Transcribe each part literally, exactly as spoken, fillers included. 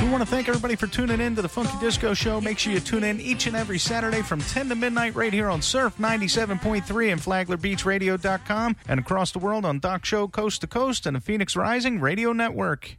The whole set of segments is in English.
we want to thank everybody for tuning in to the Funky Disco Show. Make sure you tune in each and every Saturday from ten to midnight right here on Surf ninety-seven point three and Flagler Beach Radio dot com and across the world on Doc Show Coast to Coast and the Phoenix Rising Radio Network.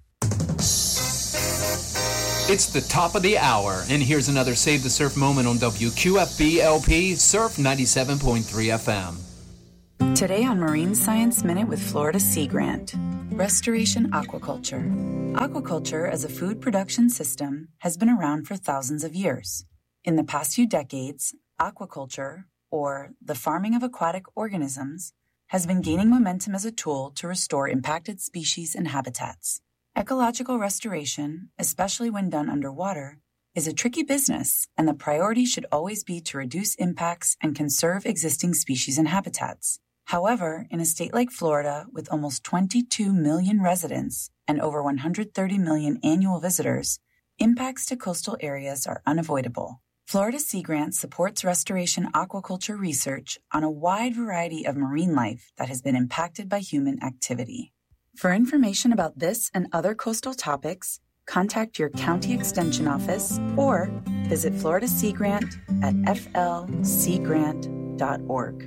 It's the top of the hour, and here's another Save the Surf moment on W Q F B L P Surf ninety-seven point three F M. Today on Marine Science Minute with Florida Sea Grant, restoration aquaculture. Aquaculture as a food production system has been around for thousands of years. In the past few decades, aquaculture, or the farming of aquatic organisms, has been gaining momentum as a tool to restore impacted species and habitats. Ecological restoration, especially when done underwater, is a tricky business, and the priority should always be to reduce impacts and conserve existing species and habitats. However, in a state like Florida, with almost twenty-two million residents and over one hundred thirty million annual visitors, impacts to coastal areas are unavoidable. Florida Sea Grant supports restoration aquaculture research on a wide variety of marine life that has been impacted by human activity. For information about this and other coastal topics, contact your county extension office or visit Florida Sea Grant at f l sea grant dot org.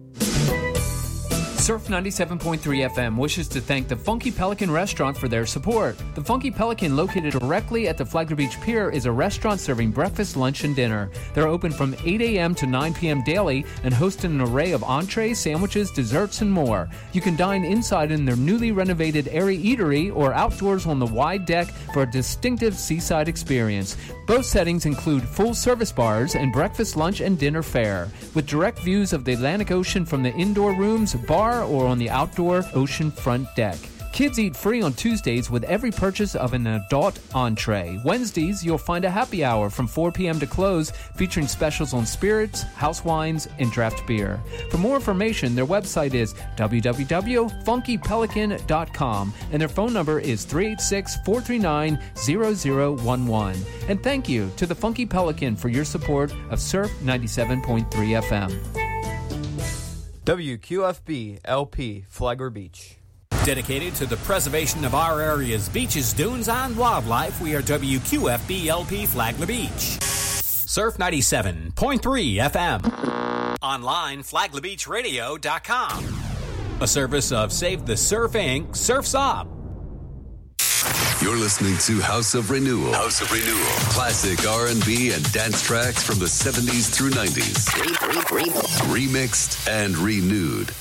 Surf ninety-seven point three F M wishes to thank the Funky Pelican Restaurant for their support. The Funky Pelican, located directly at the Flagler Beach Pier, is a restaurant serving breakfast, lunch, and dinner. They're open from eight a.m. to nine p.m. daily and host an array of entrees, sandwiches, desserts, and more. You can dine inside in their newly renovated airy eatery or outdoors on the wide deck for a distinctive seaside experience. Both settings include full service bars and breakfast, lunch, and dinner fare, with direct views of the Atlantic Ocean from the indoor rooms, bar, or on the outdoor ocean front deck. Kids eat free on Tuesdays with every purchase of an adult entree. Wednesdays, you'll find a happy hour from four p.m. to close, featuring specials on spirits, house wines, and draft beer. For more information, their website is w w w dot funky pelican dot com, and their phone number is three eight six, four three nine, zero zero one one. And thank you to the Funky Pelican for your support of Surf ninety-seven point three F M. W Q F B L P Flagler Beach. Dedicated to the preservation of our area's beaches, dunes, and wildlife, we are W Q F B L P Flagler Beach. Surf ninety-seven point three F M. Online, flagler beach radio dot com. A service of Save the Surf Incorporated. Surf's Up. You're listening to House of Renewal. House of Renewal. Classic R and B and dance tracks from the seventies through nineties. Remixed and renewed.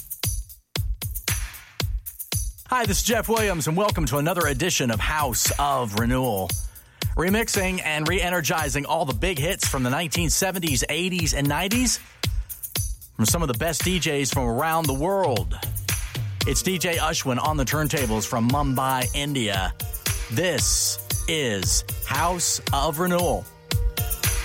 Hi, this is Jeff Williams, and welcome to another edition of House of Renewal. Remixing and re-energizing all the big hits from the nineteen seventies, eighties, and nineties from some of the best D Js from around the world. It's D J Ashwin on the turntables from Mumbai, India. This is House of Renewal.